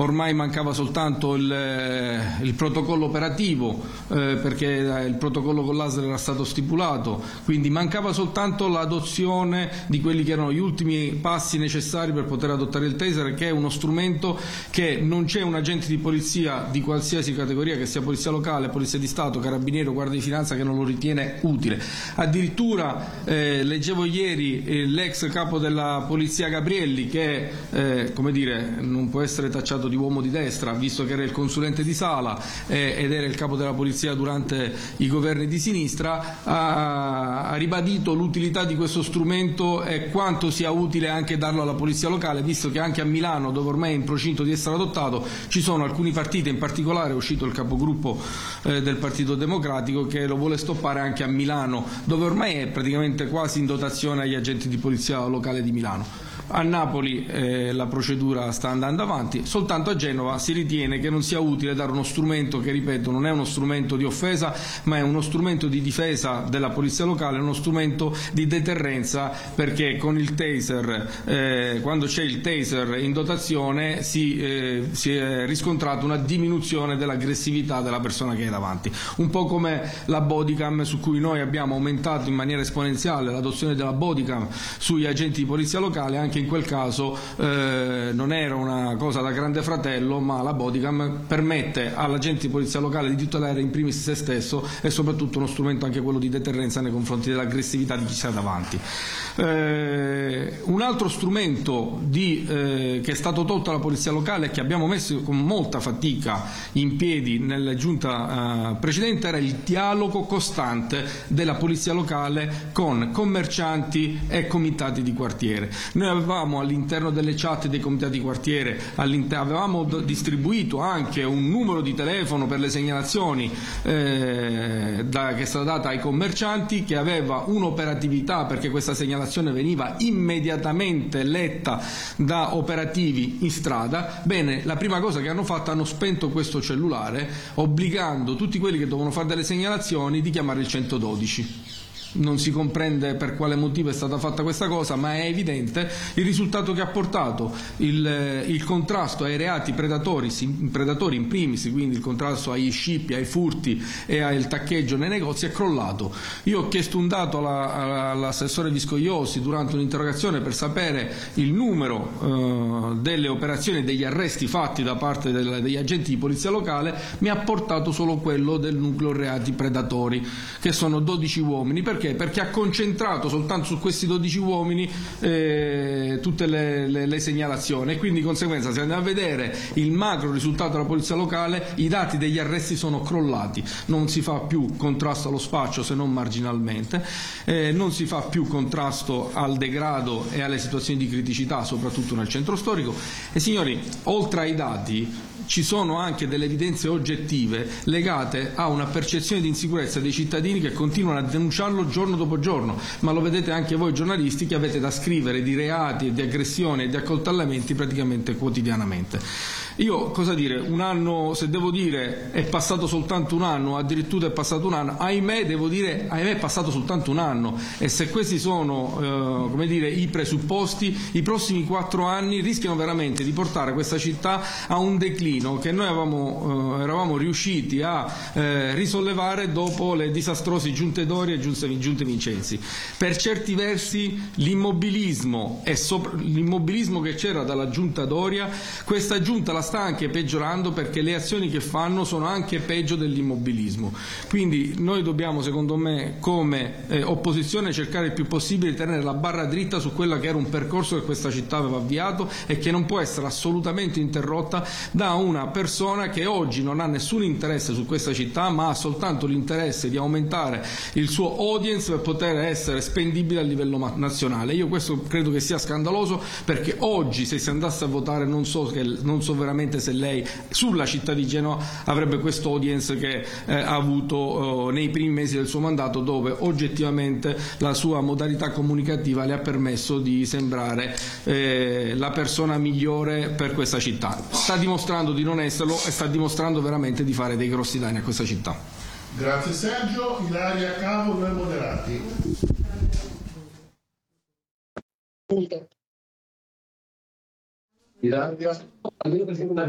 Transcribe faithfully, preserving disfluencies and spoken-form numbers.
ormai mancava soltanto il, il protocollo operativo, eh, perché il protocollo con l'A S L era stato stipulato, quindi mancava soltanto l'adozione di quelli che erano gli ultimi passi necessari per poter adottare il taser, che è uno strumento che non c'è un agente di polizia di qualsiasi categoria, che sia polizia locale, polizia di Stato, carabinieri, guardia di finanza, che non lo ritiene utile. Addirittura eh, leggevo ieri eh, l'ex capo della polizia Gabrielli, che eh, come dire, non può essere tacciato di uomo di destra, visto che era il consulente di Sala eh, ed era il capo della polizia durante i governi di sinistra, ha, ha ribadito l'utilità di questo strumento e quanto sia utile anche darlo alla polizia locale, visto che anche a Milano, dove ormai è in procinto di essere adottato, ci sono alcuni partiti, in particolare è uscito il capogruppo eh, del Partito Democratico che lo vuole stoppare anche a Milano, dove ormai è praticamente quasi in dotazione agli agenti di polizia locale di Milano. A Napoli eh, la procedura sta andando avanti, soltanto a Genova si ritiene che non sia utile dare uno strumento che, ripeto, non è uno strumento di offesa, ma è uno strumento di difesa della polizia locale, uno strumento di deterrenza, perché con il taser, eh, quando c'è il taser in dotazione, si, eh, si è riscontrata una diminuzione dell'aggressività della persona che è davanti, un po' come la bodycam, su cui noi abbiamo aumentato in maniera esponenziale l'adozione della bodycam sugli agenti di polizia locale. Anche in quel caso eh, non era una cosa da grande fratello, ma la bodycam permette all'agente di polizia locale di tutelare in primis se stesso, e soprattutto uno strumento anche quello di deterrenza nei confronti dell'aggressività di chi sta davanti. Eh, un altro strumento di, eh, che è stato tolto alla polizia locale e che abbiamo messo con molta fatica in piedi nella giunta eh, precedente era il dialogo costante della polizia locale con commercianti e comitati di quartiere. Noi avevamo all'interno delle chat dei comitati di quartiere, avevamo distribuito anche un numero di telefono per le segnalazioni eh, da, che è stata data ai commercianti, che aveva un'operatività, perché questa segnalazione veniva immediatamente letta da operativi in strada. Bene, la prima cosa che hanno fatto, hanno spento questo cellulare, obbligando tutti quelli che dovevano fare delle segnalazioni di chiamare il centododici. Non si comprende per quale motivo è stata fatta questa cosa, ma è evidente il risultato che ha portato. Il, il contrasto ai reati predatori, predatori in primis, quindi il contrasto agli scippi, ai furti e al taccheggio nei negozi, è crollato. Io ho chiesto un dato alla, all'assessore Viscogliosi durante un'interrogazione per sapere il numero eh, delle operazioni e degli arresti fatti da parte del, degli agenti di polizia locale. Mi ha portato solo quello del nucleo reati predatori, che sono dodici uomini. Perché? Perché ha concentrato soltanto su questi dodici uomini eh, tutte le, le, le segnalazioni, e quindi di conseguenza, se andiamo a vedere il macro risultato della polizia locale, i dati degli arresti sono crollati. Non si fa più contrasto allo spaccio, se non marginalmente, eh, non si fa più contrasto al degrado e alle situazioni di criticità, soprattutto nel centro storico. E signori, oltre ai dati ci sono anche delle evidenze oggettive legate a una percezione di insicurezza dei cittadini che continuano a denunciarlo giorno dopo giorno, ma lo vedete anche voi giornalisti, che avete da scrivere di reati e di aggressioni e di accoltellamenti praticamente quotidianamente. Io cosa dire, un anno, se devo dire è passato soltanto un anno, addirittura è passato un anno, ahimè devo dire, ahimè è passato soltanto un anno, e se questi sono eh, come dire, i presupposti, i prossimi quattro anni rischiano veramente di portare questa città a un declino che noi avevamo, eh, eravamo riusciti a eh, risollevare dopo le disastrose giunte Doria e giunte, giunte Vincenzi. Per certi versi l'immobilismo e sopra, l'immobilismo che c'era dalla giunta Doria, questa giunta la sta anche peggiorando, perché le azioni che fanno sono anche peggio dell'immobilismo. Quindi noi dobbiamo, secondo me, come eh, opposizione, cercare il più possibile di tenere la barra dritta su quella che era un percorso che questa città aveva avviato e che non può essere assolutamente interrotta da una persona che oggi non ha nessun interesse su questa città, ma ha soltanto l'interesse di aumentare il suo audience per poter essere spendibile a livello nazionale. Io questo credo che sia scandaloso, perché oggi, se si andasse a votare, non so, che, non so veramente se lei sulla città di Genova avrebbe questo audience che eh, ha avuto eh, nei primi mesi del suo mandato, dove oggettivamente la sua modalità comunicativa le ha permesso di sembrare eh, la persona migliore per questa città. Sta dimostrando di non esserlo e sta dimostrando veramente di fare dei grossi danni a questa città. Grazie Sergio. Ilaria Cavo, noi moderati. Ilaria.